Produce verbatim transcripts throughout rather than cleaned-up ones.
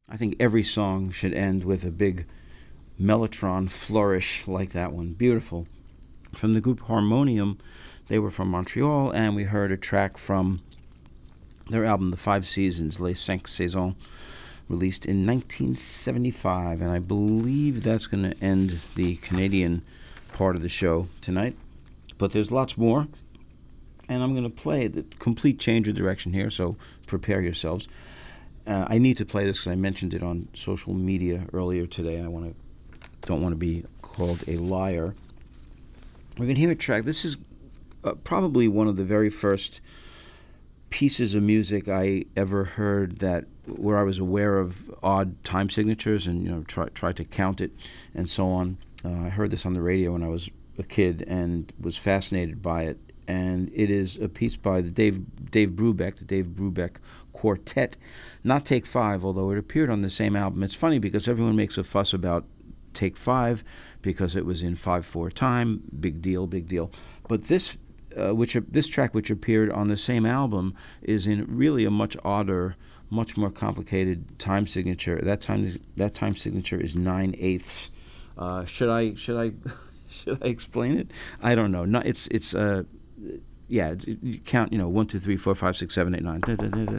I think every song should end with a big mellotron flourish like that one. Beautiful. From the group Harmonium, they were from Montreal, and we heard a track from their album The Five Seasons, Les Cinq Saisons, released in nineteen seventy-five, and I believe that's going to end the Canadian part of the show tonight. But there's lots more, and I'm going to play the complete change of direction here, so prepare yourselves. Uh, I need to play this because I mentioned it on social media earlier today. I want to don't want to be called a liar. We're going to hear a track. This is uh, probably one of the very first pieces of music I ever heard that where I was aware of odd time signatures and you know try try to count it and so on. Uh, I heard this on the radio when I was a kid and was fascinated by it. And it is a piece by the Dave Dave Brubeck, the Dave Brubeck Quartet, not Take Five, although it appeared on the same album. It's funny because everyone makes a fuss about Take Five because it was in five four time. Big deal, big deal. But this, uh, which this track, which appeared on the same album, is in really a much odder, much more complicated time signature. That time, that time signature is nine eighths. Uh, should I should I should I explain it? I don't know. No, it's it's uh, yeah. You count. You know, one, two, three, four, five, six, seven, eight, nine.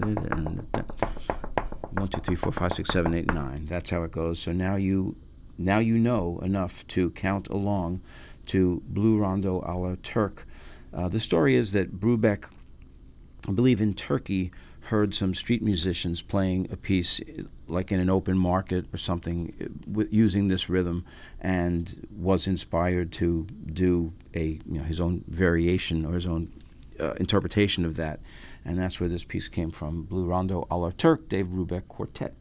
One, two, three, four, five, six, seven, eight, nine. That's how it goes. So now you. Now you know enough to count along to Blue Rondo a la Turk. Uh, the story is that Brubeck, I believe in Turkey, heard some street musicians playing a piece like in an open market or something with, using this rhythm, and was inspired to do a you know his own variation or his own uh, interpretation of that. And that's where this piece came from. Blue Rondo a la Turk, Dave Brubeck Quartet.